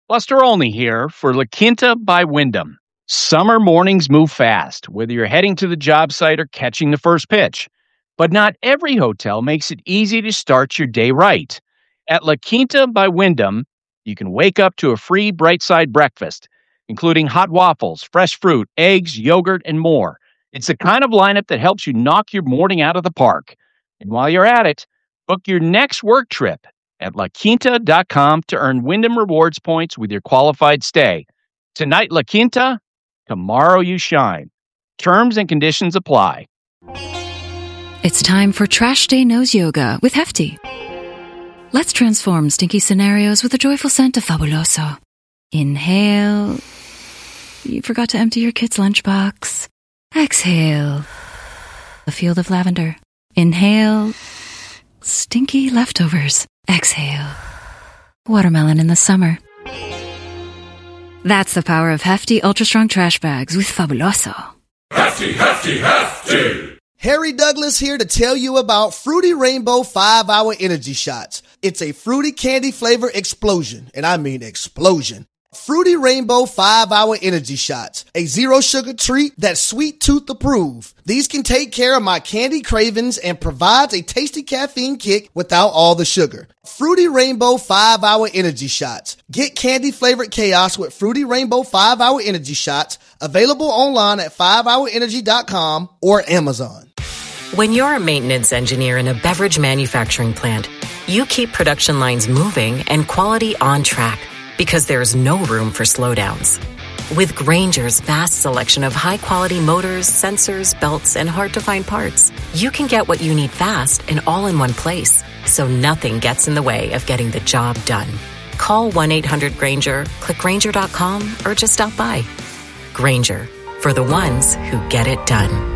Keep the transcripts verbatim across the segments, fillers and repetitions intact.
Buster Olney here for La Quinta by Wyndham. Summer mornings move fast, whether you're heading to the job site or catching the first pitch. But not every hotel makes it easy to start your day right. At La Quinta by Wyndham, you can wake up to a free Bright Side breakfast, including hot waffles, fresh fruit, eggs, yogurt, and more. It's the kind of lineup that helps you knock your morning out of the park. And while you're at it, book your next work trip at la quinta dot com to earn Wyndham Rewards points with your qualified stay. Tonight, La Quinta, tomorrow you shine. Terms and conditions apply. It's time for Trash Day Nose Yoga with Hefty. Let's transform stinky scenarios with a joyful scent of Fabuloso. Inhale. You forgot to empty your kid's lunchbox. Exhale. A field of lavender. Inhale. Stinky leftovers. Exhale. Watermelon in the summer. That's the power of Hefty Ultra Strong Trash Bags with Fabuloso. Hefty, hefty, hefty! Harry Douglas here to tell you about Fruity Rainbow five hour Energy Shots. It's a fruity candy flavor explosion, and I mean explosion. Fruity Rainbow five hour Energy Shots, a zero sugar treat that's sweet tooth approved. These can take care of my candy cravings and provides a tasty caffeine kick without all the sugar. Fruity Rainbow five hour Energy Shots. Get candy flavored chaos with Fruity Rainbow five hour Energy Shots, available online at five hour energy dot com or Amazon. When you're a maintenance engineer in a beverage manufacturing plant, you keep production lines moving and quality on track, because there's no room for slowdowns. With Grainger's vast selection of high-quality motors, sensors, belts, and hard-to-find parts, you can get what you need fast and all in one place, so nothing gets in the way of getting the job done. Call one eight hundred Grainger, click Grainger dot com, or just stop by. Grainger, for the ones who get it done.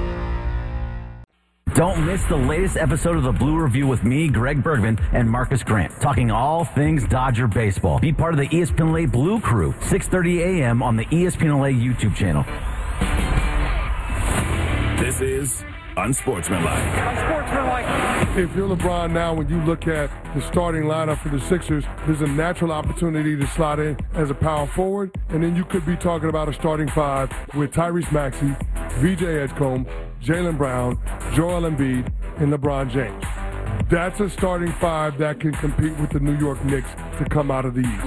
Don't miss the latest episode of the Blue Review with me, Greg Bergman, and Marcus Grant, talking all things Dodger baseball. Be part of the E S P N L A Blue Crew, six thirty a.m. on the E S P N L A YouTube channel. This is Unsportsmanlike. Unsportsmanlike. If you're LeBron now, when you look at the starting lineup for the Sixers, there's a natural opportunity to slot in as a power forward, and then you could be talking about a starting five with Tyrese Maxey, V J Edgecombe, Jaylen Brown, Joel Embiid, and LeBron James. That's a starting five that can compete with the New York Knicks to come out of the East.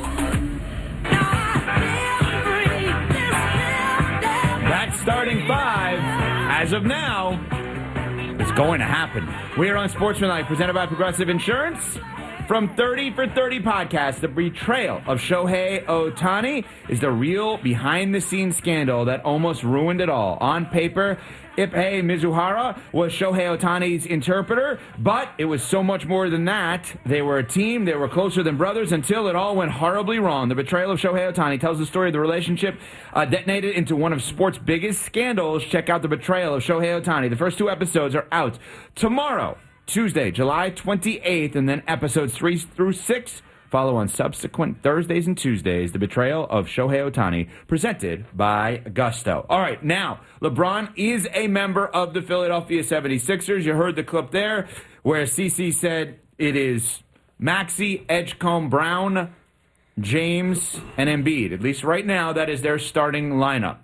That starting five, as of now, is going to happen. We are on Sportsmanlike, presented by Progressive Insurance. From thirty for thirty podcast, the betrayal of Shohei Ohtani is the real behind-the-scenes scandal that almost ruined it all. On paper, Ipei Mizuhara was Shohei Ohtani's interpreter, but it was so much more than that. They were a team, they were closer than brothers until it all went horribly wrong. The betrayal of Shohei Ohtani tells the story of the relationship uh, detonated into one of sports' biggest scandals. Check out The Betrayal of Shohei Ohtani. The first two episodes are out tomorrow, Tuesday, July twenty-eighth, and then episodes three through six follow on subsequent Thursdays and Tuesdays. The Betrayal of Shohei Ohtani, presented by Gusto. All right, now, LeBron is a member of the Philadelphia seventy-sixers. You heard the clip there where C C said it is Maxey, Edgecombe, Brown, James, and Embiid. At least right now, that is their starting lineup.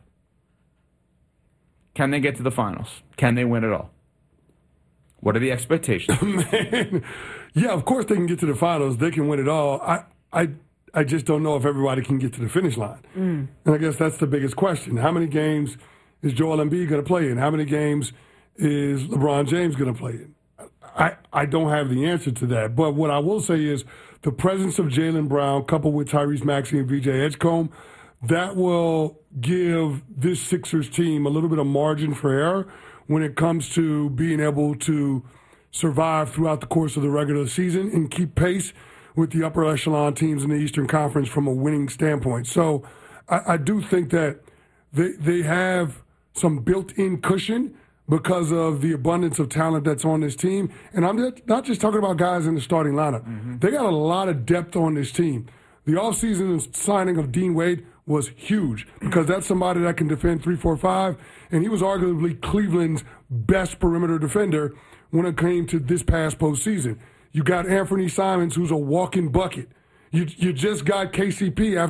Can they get to the finals? Can they win it all? What are the expectations? Man, yeah, of course they can get to the finals. They can win it all. I, I, I just don't know if everybody can get to the finish line. Mm. And I guess that's the biggest question. How many games is Joel Embiid going to play in? How many games is LeBron James going to play in? I, I don't have the answer to that. But what I will say is the presence of Jaylen Brown coupled with Tyrese Maxey and V J Edgecombe, that will give this Sixers team a little bit of margin for error when it comes to being able to survive throughout the course of the regular season and keep pace with the upper echelon teams in the Eastern Conference from a winning standpoint. So I, I do think that they they have some built-in cushion because of the abundance of talent that's on this team. And I'm not just talking about guys in the starting lineup. Mm-hmm. They got a lot of depth on this team. The offseason signing of Dean Wade was huge because that's somebody that can defend three four five, and he was arguably Cleveland's best perimeter defender when it came to this past postseason. You got Anthony Simons, who's a walking bucket. You you just got K C P after